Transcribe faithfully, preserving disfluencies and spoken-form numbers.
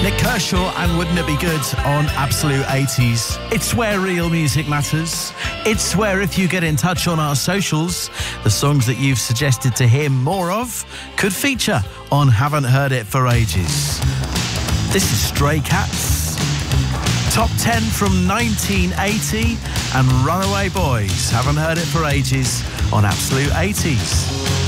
Nick Kershaw and Wouldn't It Be Good on Absolute eighties. It's where real music matters. It's where if you get in touch on our socials, the songs that you've suggested to hear more of could feature on Haven't Heard It for Ages. This is Stray Cats. Top ten from nineteen eighty and Runaway Boys. Haven't Heard It for Ages on Absolute eighties.